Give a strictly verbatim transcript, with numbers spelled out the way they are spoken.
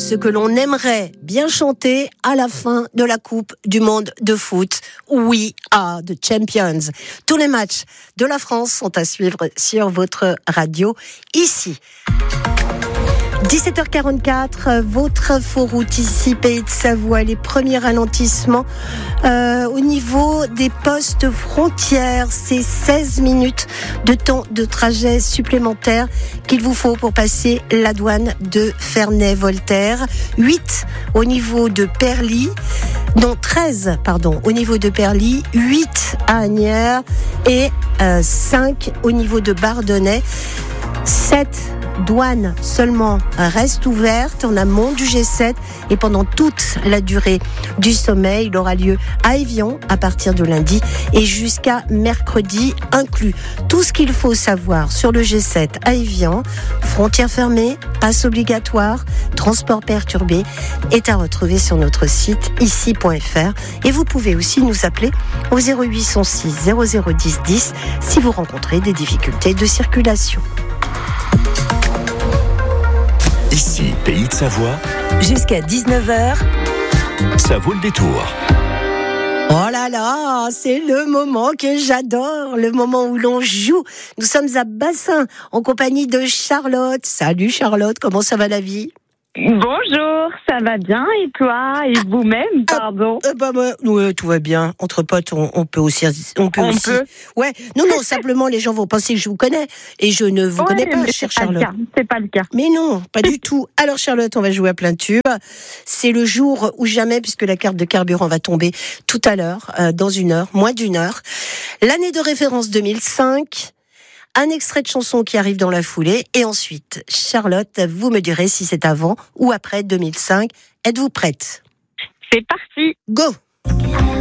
ce que l'on aimerait bien chanter à la fin de la Coupe du Monde de foot. We are the champions. Tous les matchs de la France sont à suivre sur votre radio ici. dix-sept heures quarante-quatre, votre inforoute ici, Pays de Savoie, les premiers ralentissements euh, au niveau des postes frontières. C'est seize minutes de temps de trajet supplémentaire qu'il vous faut pour passer la douane de Ferney-Voltaire. huit au niveau de Perly, non treize, pardon, au niveau de Perly, huit à Asnières et euh, cinq au niveau de Bardonnay. sept douanes seulement restent ouvertes en amont du G sept et pendant toute la durée du sommet. Il aura lieu à Évian à partir de lundi et jusqu'à mercredi inclus. Tout ce qu'il faut savoir sur le G sept à Évian, frontières fermées, passe obligatoire, transport perturbé, est à retrouver sur notre site ici point f r et vous pouvez aussi nous appeler au zéro huit cent six zéro zéro dix dix si vous rencontrez des difficultés de circulation. Ici, Pays de Savoie. Jusqu'à dix-neuf heures. Ça vaut le détour. Oh là là, c'est le moment que j'adore, le moment où l'on joue. Nous sommes à Bassin, en compagnie de Charlotte. Salut Charlotte, comment ça va la vie ? Bonjour, ça va bien et toi et vous-même, pardon. Ah, euh, bah, bah, ouais, tout va bien. Entre potes, on, on peut aussi, on peut On aussi. peut. Ouais, non, non, simplement les gens vont penser que je vous connais et je ne vous Ouais, connais pas, mais chère c'est pas le Charlotte. cas, c'est pas le cas. Mais non, pas du tout. Alors Charlotte, on va jouer à plein de tubes. C'est le jour ou jamais, puisque la carte de carburant va tomber tout à l'heure, euh, dans une heure, moins d'une heure. L'année de référence deux mille cinq. Un extrait de chanson qui arrive dans la foulée. Et ensuite, Charlotte, vous me direz si c'est avant ou après deux mille cinq. Êtes-vous prête ? C'est parti. Go !